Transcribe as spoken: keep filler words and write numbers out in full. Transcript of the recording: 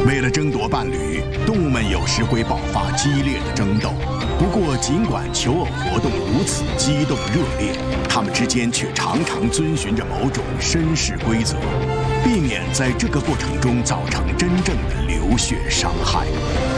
为了争夺伴侣，动物们有时会爆发激烈的争斗。不过，尽管求偶活动如此激动热烈，它们之间却常常遵循着某种绅士规则，避免在这个过程中造成真正的流血伤害。